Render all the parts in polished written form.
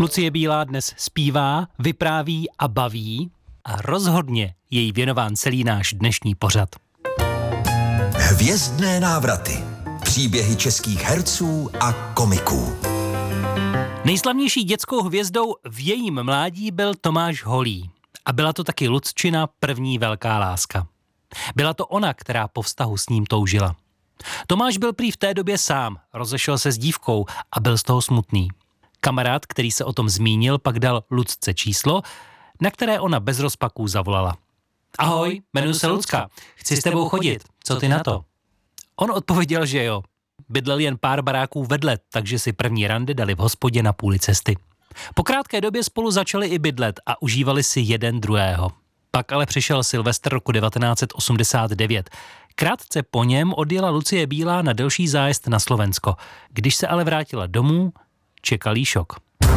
Lucie Bílá dnes zpívá, vypráví a baví a rozhodně je jí věnován celý náš dnešní pořad. Hvězdné návraty. Příběhy českých herců a komiků. Nejslavnější dětskou hvězdou v jejím mládí byl Tomáš Holý. A byla to taky Lucčina první velká láska. Byla to ona, která po vztahu s ním toužila. Tomáš byl prý v té době sám, rozešel se s dívkou a byl z toho smutný. Kamarád, který se o tom zmínil, pak dal Lucce číslo, na které ona bez rozpaků zavolala. Ahoj, jmenuji se Lucka, chci s tebou chodit, co ty na to? On odpověděl, že jo. Bydlel jen pár baráků vedle, takže si první rande dali v hospodě na půli cesty. Po krátké době spolu začali i bydlet a užívali si jeden druhého. Pak ale přišel Silvestr roku 1989. Krátce po něm odjela Lucie Bílá na delší zájezd na Slovensko. Když se ale vrátila domů, čekal jí šok.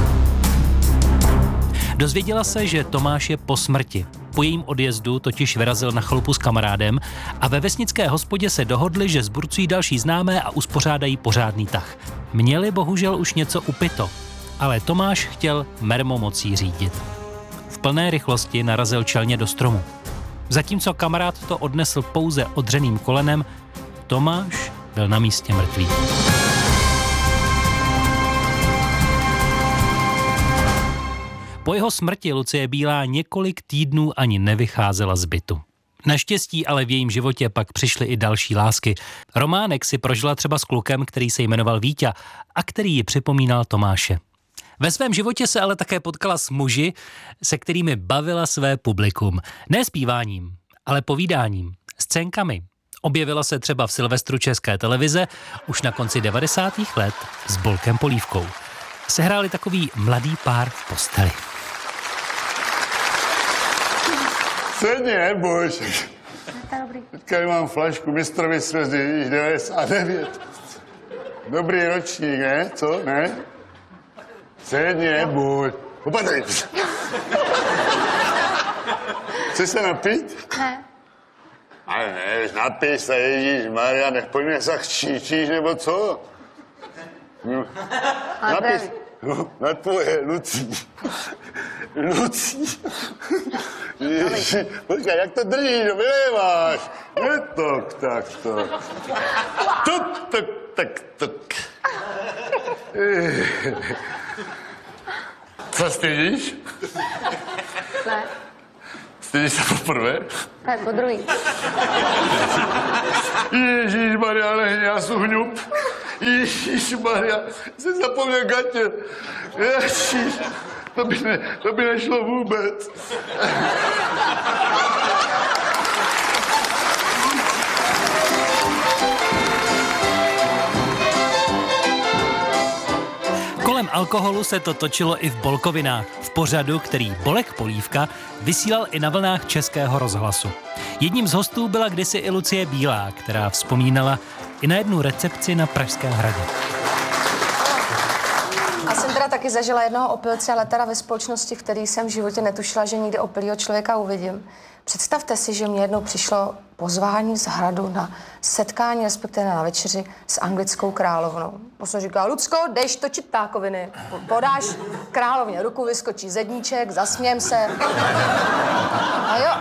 Dozvěděla se, že Tomáš je po smrti. Po jejím odjezdu totiž vyrazil na chalupu s kamarádem a ve vesnické hospodě se dohodli, že zburcují další známé a uspořádají pořádný tah. Měli bohužel už něco upito, ale Tomáš chtěl mermomocí řídit. V plné rychlosti narazil čelně do stromu. Zatímco kamarád to odnesl pouze odřeným kolenem, Tomáš byl na místě mrtvý. Po jeho smrti Lucie Bílá několik týdnů ani nevycházela z bytu. Naštěstí ale v jejím životě pak přišly i další lásky. Románek si prožila třeba s klukem, který se jmenoval Víťa a který ji připomínal Tomáše. Ve svém životě se ale také potkala s muži, se kterými bavila své publikum. Ne zpíváním, ale povídáním, scénkami. Objevila se třeba v Silvestru České televize už na konci 90. let s Bolkem Polívkou. Sehráli takový mladý pár v posteli. Sedni, neboj. Teďka mám flašku mistrovy svězdy, 99. Dobrý ročník, ne? Co? Ne? Sedni, neboj. Opatrej. Chceš se napít? Ne. Ale ne, napij se, ježíšmarja, nech po mě zachčíčíš, nebo co? No. Napij se. No, na tvoje, Lucí. Lucí. Ježi, počkej, jak to držíš, no vyléváš. Netok, takto. Tak. Co stydíš? Ne. Stydíš se poprvé? Ne, po druhý. Ježíšmarja, lehni, já jsem hňup. Ježíšmarja, jsem zapomněl gatě. Ježíš, to by nešlo vůbec. Kolem alkoholu se to točilo i v Bolkovinách, v pořadu, který Bolek Polívka vysílal i na vlnách Českého rozhlasu. Jedním z hostů byla kdysi i Lucie Bílá, která vzpomínala i na jednu recepci na Pražském hradě. A jsem teda taky zažila jednoho opilce, ale teda ve společnosti, v který jsem v životě netušila, že nikdy opilýho člověka uvidím. Představte si, že mě jednou přišlo pozvání z hradu na setkání, respektive na večeři s anglickou královnou. Potom říká, Lucko, jdeš točit ptákoviny, podáš královně ruku, vyskočí zedníček, zasmějem se. A jo.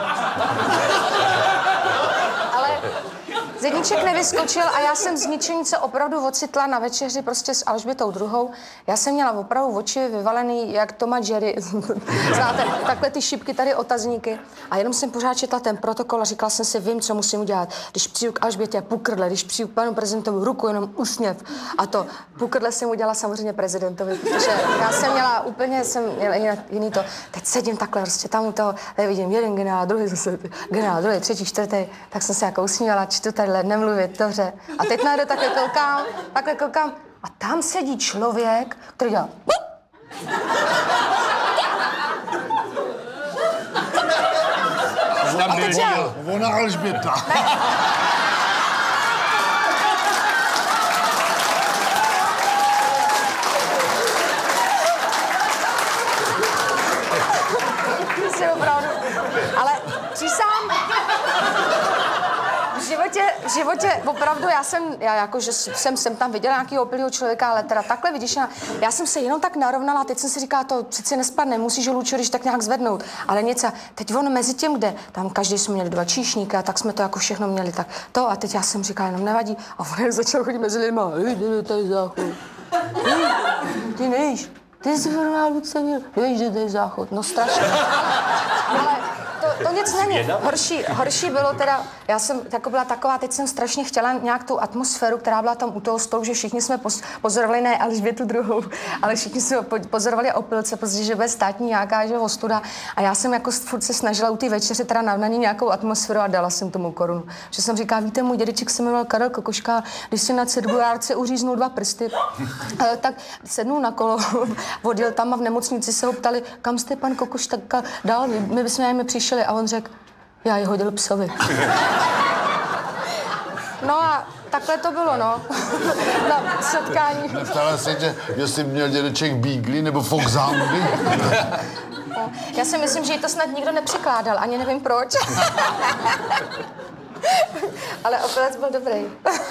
Ale zedníček nevyskočil a já jsem z ničení se opravdu ocitla na večeři prostě s Alžbětou II. Já jsem měla opravdu oči vyvalený jak Tom a Jerry. Znáte, takhle ty šipky, tady otazníky. A jenom jsem pořád četla ten protokol a říkala jsem si, vím, co musím udělat. Když přijdu k Alžbětě, pukrdle, když přijdu k panu prezidentovi, ruku, jenom úsměv. A to pukrdle jsem udělala samozřejmě prezidentovi, protože já jsem měla úplně, jiný to. Teď sedím takhle, prostě tam u toho, tady vidím jeden generál, druhý zase generál, druhý, třetí, čtvrtý. Tak jsem se jako usmívala, čtu tadyhle, nemluvit, dobře. A teď najednou takhle koukám a tam sedí člověk, který dělá... Ona Alžběta. Opravdu. Ale přísám, v životě, opravdu, já jako, že jsem tam viděla nějakého opilého člověka, ale teda takhle vidíš, já jsem se jenom tak narovnala, teď jsem si říkala, to přeci nespadne, musíš ho Lučo, když tak nějak zvednout, ale nic. A teď on mezi tím, kde tam každý jsme měli 2 číšníky, tak jsme to jako všechno měli, tak to a teď já jsem říkala, jenom nevadí. A on začal chodit mezi lidma, to je záchod. Ty nevíš. Ty jsi vrná Luce, víš, že to je záchod. No strašně. Ale to nic není. Horší bylo teda, já jsem jako byla taková, teď jsem strašně chtěla nějak tu atmosféru, která byla tam u toho stolu, že všichni jsme pozorovali ne Alžbětu druhou, ale všichni jsme pozorovali opilce, protože bude státní nějaká, že ostuda. A já jsem jako furt se snažila u té večeře teda na ní nějakou atmosféru a dala jsem tomu korunu. Že jsem říkala, víte, můj dědeček se jmenoval Karel Kokoška, když si na cirkulárce uříznul 2 prsty, tak sednul na kolo, odjel tam a v nemocnici se ho ptali, kam jste pan Kokoš tak dal, my bychom jim přišli a on řekl, já je hodil psovi. No a takhle to bylo, no. Na setkání. Neptala se tě, jestli měl dědeček Beagley nebo Foxhoundy? Já si myslím, že jí to snad nikdo nepřikládal, ani nevím proč. Ale opilec byl dobrý.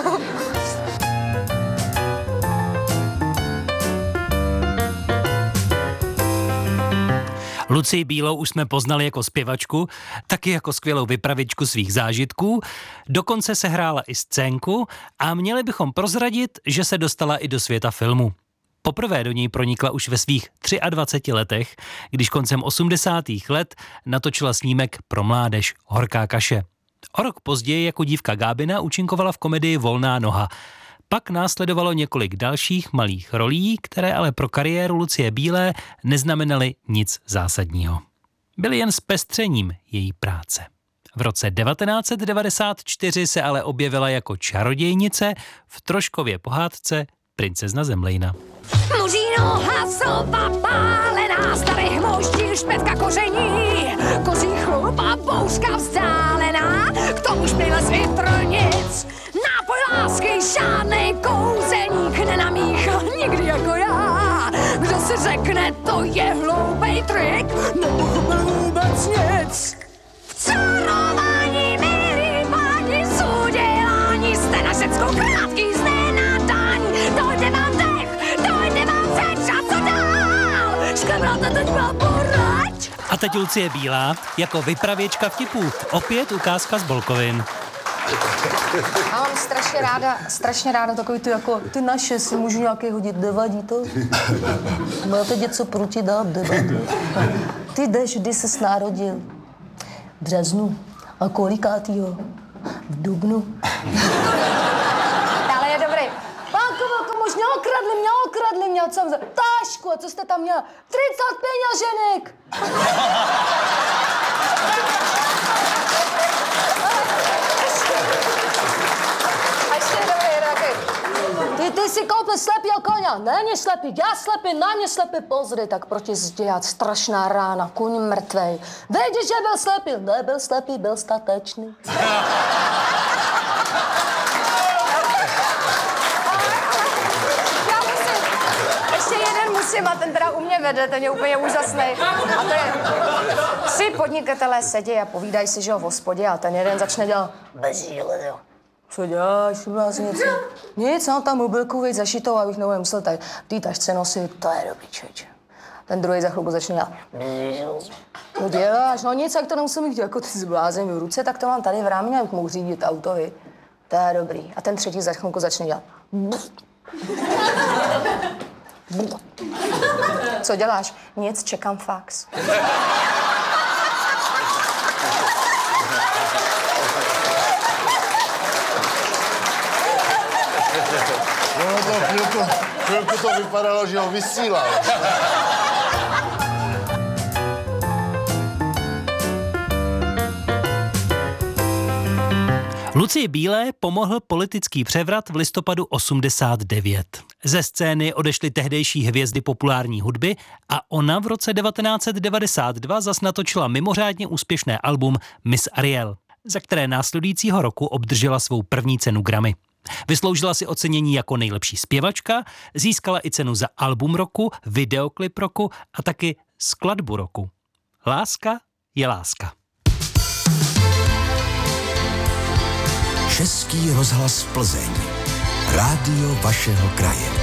Lucii Bílou už jsme poznali jako zpěvačku, taky jako skvělou vypravěčku svých zážitků, dokonce se hrála i scénku a měli bychom prozradit, že se dostala i do světa filmu. Poprvé do něj pronikla už ve svých 23 letech, když koncem 80. let natočila snímek pro mládež Horká kaše. O rok později jako dívka Gábina účinkovala v komedii Volná noha. Pak následovalo několik dalších malých rolí, které ale pro kariéru Lucie Bílé neznamenaly nic zásadního. Byly jen zpestřením její práce. V roce 1994 se ale objevila jako čarodějnice v Troškově pohádce Princezna Zemlejna. Muží noha, soba pálená, starý hmoždíl, špetka koření, kozí chlup a bouřka vzdálená, k tomu špejle z vitrnic. Nápoj lásky, žádnej kouzelník nenamíchal nikdy jako já. Kdo si řekne, to je hloupej trik, nepochopil vůbec nic. V čarování, milí páni, z udělání jste na všeckou krátký znenadání. Dojde vám dech, dojde vám řeč a co dál? Šklebrata teď byla poraď. A teď Lucie Bílá jako vypravěčka vtipů. Opět ukázka z Bolkovin. Já mám strašně ráda takový ty jako, ty naše si můžu nějaký hodit, nevadí to? Máte něco proti nám, nevadí? Ty jdeš, kdy ses narodil? V březnu. A kolikátýho? V dubnu. Ale je dobrý. Pánko, velkomuž, mě okradli, co jsem tašku, a co jste tam měla? 30 peněženek! Ty si koupil slepýho koně, není slepý, já slepý, na mě slepý, pozri, tak proti zdi, strašná rána, kuň mrtvej. Vědíš, že byl slepý, nebyl slepý, byl statečný. Ještě jeden musím, a ten teda u mě vede, ten je úplně úžasný. A to je, 3 podnikatelé sedí a povídají si, že ho v hospodě, a ten jeden začne dělat bezíle, jo. Co děláš, bláznice? Nic, mám tam mobilku, veď zašitou, abych nemusel tady té tašce nosit, to je dobrý, člověče. Ten druhý za chvilku začne dělat. Co děláš? No nic, jak to nemusím mít jako ty zblázen v ruce, tak to mám tady v rámě, abych mohl řídit auto, vy. To je dobrý. A ten třetí za chvilku začne dělat. Co děláš? Nic, čekám fax. Chvilku to vypadalo, že ho vysílal. Lucii Bílé pomohl politický převrat v listopadu 89. Ze scény odešly tehdejší hvězdy populární hudby a ona v roce 1992 zas natočila mimořádně úspěšné album Miss Ariel, za které následujícího roku obdržela svou první cenu Grammy. Vysloužila si ocenění jako nejlepší zpěvačka, získala i cenu za album roku, videoklip roku a taky skladbu roku. Láska je láska. Český rozhlas Plzeň. Rádio vašeho kraje.